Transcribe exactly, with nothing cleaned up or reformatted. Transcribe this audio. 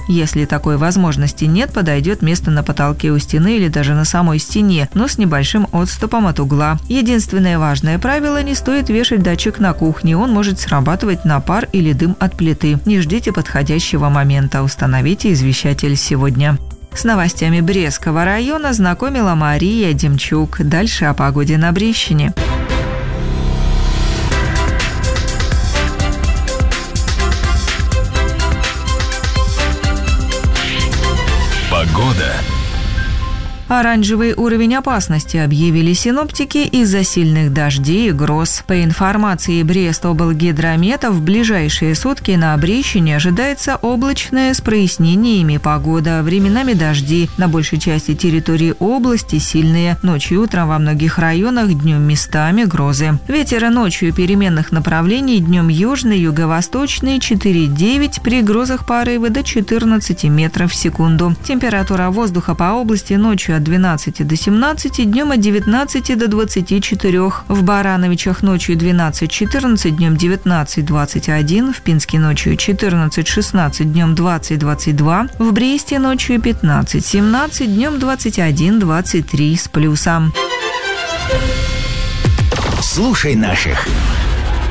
Если такой возможности нет, подойдет место на потолке у стены или даже на самой стене, но с небольшим отступом от угла. Единственное важное правило – не стоит вешать датчик на кухне, он может срабатывать на пар или дым от плиты. Не ждите подходящего момента, установите извещатель сегодня. С новостями Брестского района знакомила Мария Демчук. Дальше о погоде на Брестщине. Погода. Оранжевый уровень опасности объявили синоптики из-за сильных дождей и гроз. По информации Брестоблгидромета, в ближайшие сутки на Брестщине ожидается облачная с прояснениями погода. Временами дожди. На большей части территории области сильные. Ночью и утром во многих районах, днем местами грозы. Ветер ночью переменных направлений, днем южный, юго-восточный четыре-девять, при грозах порывы до четырнадцати метров в секунду. Температура воздуха по области ночью от двенадцати до семнадцати, днем от девятнадцати до двадцати четырёх. В Барановичах ночью двенадцать-четырнадцать, днем девятнадцать-двадцать один. В Пинске ночью четырнадцать-шестнадцать, днем двадцать-двадцать два. В Бресте ночью пятнадцать-семнадцать, днем двадцать один-двадцать три с плюсом. Слушай наших.